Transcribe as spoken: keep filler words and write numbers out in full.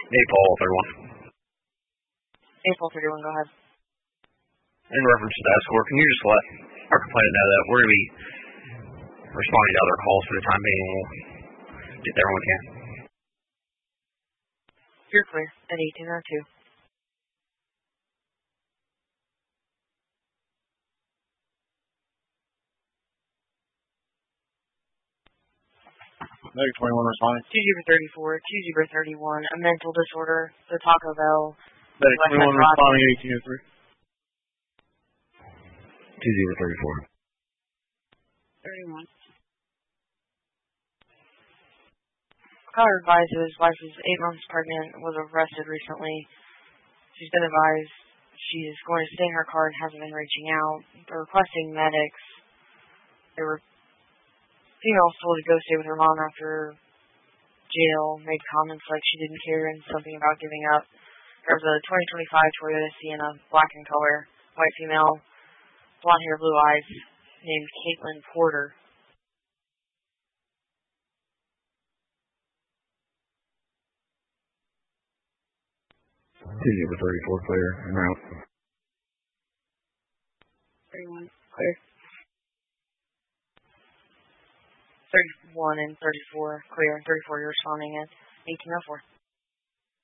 April thirty-one. April thirty-one, go ahead. In reference to that score, can you just let our complainant know that we're going to be responding to other calls for the time being, and we'll get there when we can. You're clear at eighteen oh two. Negative twenty-one responding. two zero thirty-four, two zero thirty-one, a mental disorder, the Taco Bell. Medic twenty-one responding, eighteen oh three. two zero thirty-four. thirty-one. Caller advised that his wife is eight months pregnant, was arrested recently. She's been advised she's going to stay in her car and hasn't been reaching out. They're requesting medics. They were females told to go stay with her mom after jail, made comments like she didn't care and something about giving up. There was a twenty twenty-five Toyota Sienna, black in color, white female, blonde hair, blue eyes, named Caitlin Porter. two zero thirty-four, clear. And out. thirty-one, clear. thirty-one and thirty-four, clear. thirty-four, you're responding at eighteen oh four.